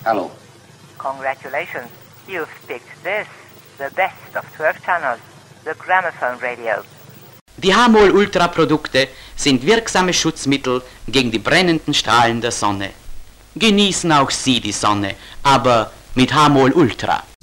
Hallo. Congratulations. You've picked this, the best of 12 channels, the gramophone radio. Die H-Mol-Ultra-Produkte sind wirksame Schutzmittel gegen die brennenden Strahlen der Sonne. Genießen auch Sie die Sonne, aber mit H-Mol-Ultra.